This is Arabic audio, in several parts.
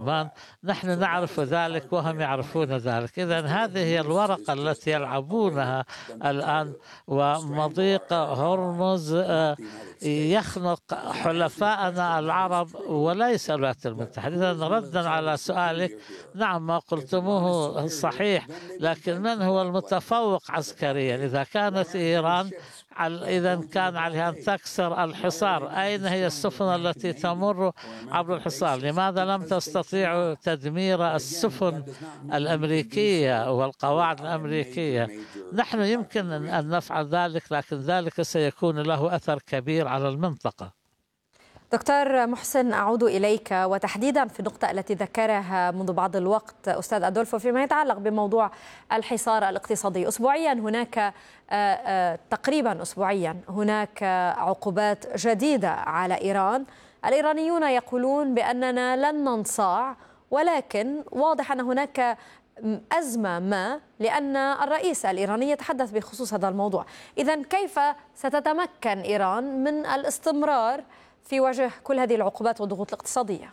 عمان. نحن نعرف ذلك وهم يعرفون ذلك. إذن هذه هي الورقة التي يلعبونها الآن، ومضيق هرمز يخنق حلفاءنا العرب وليس الولايات المتحدة. إذن ردا على سؤالك، نعم ما قلتموه صحيح، لكن من هو المتفوق عسكريا؟ إذا كانت إيران إذا كان عليها أن تكسر الحصار. أين هي السفن التي تمر عبر الحصار؟ لماذا لم تستطيعوا تدمير السفن الأمريكية والقواعد الأمريكية؟ نحن يمكن أن نفعل ذلك، لكن ذلك سيكون له أثر كبير على المنطقة. دكتور محسن، أعود إليك وتحديدا في النقطة التي ذكرها منذ بعض الوقت أستاذ أدولفو فيما يتعلق بموضوع الحصار الاقتصادي. أسبوعيا هناك تقريبا أسبوعيا هناك عقوبات جديدة على إيران. الإيرانيون يقولون بأننا لن ننصاع، ولكن واضح أن هناك أزمة ما، لأن الرئيس الإيراني يتحدث بخصوص هذا الموضوع. إذن كيف ستتمكن إيران من الاستمرار في وجه كل هذه العقوبات والضغوط الاقتصادية؟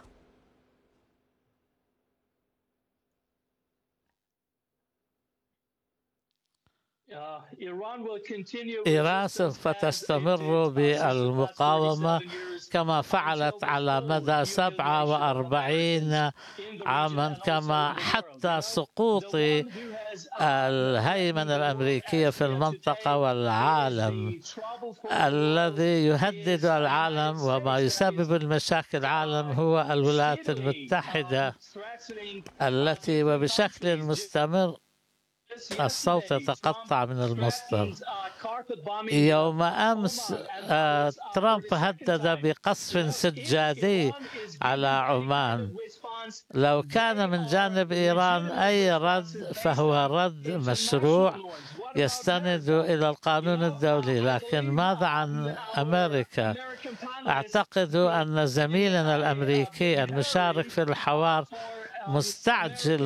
إيران سوف تستمر بالمقاومة كما فعلت على مدى 47 عاما، كما حتى سقوط الهيمنة الأمريكية في المنطقة والعالم. الذي يهدد العالم وما يسبب المشاكل العالم هو الولايات المتحدة التي وبشكل مستمر الصوت يتقطع من المصدر. يوم أمس ترامب هدد بقصف سجادي على عمان. لو كان من جانب إيران أي رد فهو رد مشروع يستند إلى القانون الدولي، لكن ماذا عن أمريكا؟ أعتقد أن زميلنا الأمريكي المشارك في الحوار مستعجل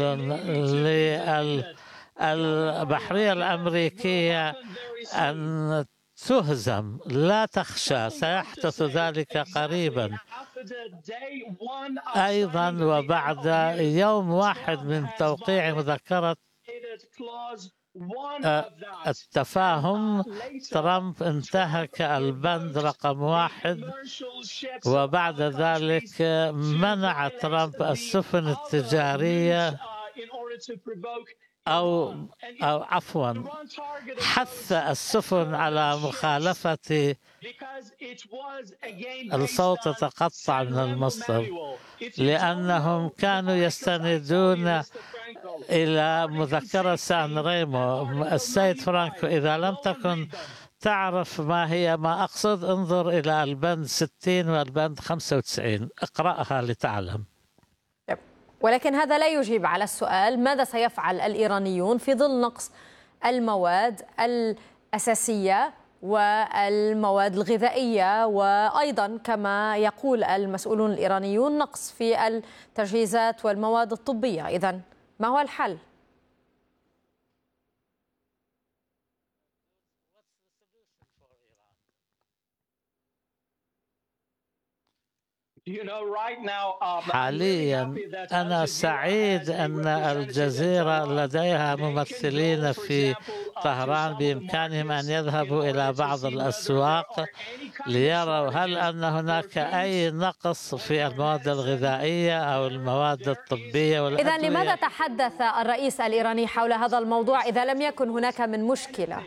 البحرية الأمريكية أن تهزم. لا تخشى، سيحدث ذلك قريبا. أيضا وبعد يوم واحد من توقيع مذكرة التفاهم، ترامب انتهك البند رقم 1، وبعد ذلك منع ترامب السفن التجارية أو عفوا حث السفن على مخالفة. الصوت تقطع من المصدر، لأنهم كانوا يستندون إلى مذكرة سان ريمو. السيد فرانكو، إذا لم تكن تعرف ما أقصد، انظر إلى البند 60 والبند 95، اقرأها لتعلم. ولكن هذا لا يجيب على السؤال ماذا سيفعل الإيرانيون في ظل نقص المواد الأساسية والمواد الغذائية، وأيضا كما يقول المسؤولون الإيرانيون نقص في التجهيزات والمواد الطبية. إذن ما هو الحل؟ حاليا أنا سعيد أن الجزيرة لديها ممثلين في طهران، بإمكانهم أن يذهبوا إلى بعض الأسواق ليروا هل أن هناك أي نقص في المواد الغذائية أو المواد الطبية والأدوية. إذن لماذا تحدث الرئيس الإيراني حول هذا الموضوع إذا لم يكن هناك من مشكلة؟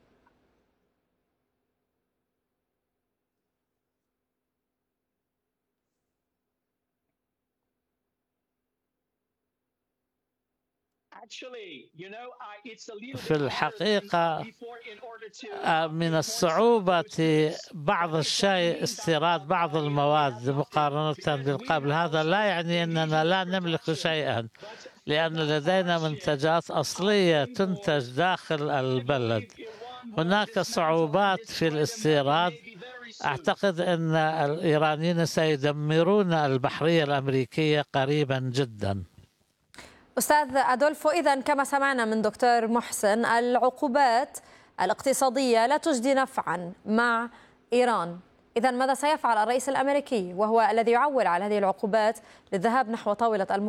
في الحقيقة من الصعوبة بعض الشيء استيراد بعض المواد مقارنة بالقبل. هذا لا يعني أننا لا نملك شيئا، لأن لدينا منتجات أصلية تنتج داخل البلد. هناك صعوبات في الاستيراد. أعتقد أن الإيرانيين سيدمرون البحرية الأمريكية قريبا جدا. أستاذ أدولفو، إذن كما سمعنا من دكتور محسن، العقوبات الاقتصادية لا تجدي نفعا مع إيران. إذن ماذا سيفعل الرئيس الأمريكي وهو الذي يعول على هذه العقوبات للذهاب نحو طاولة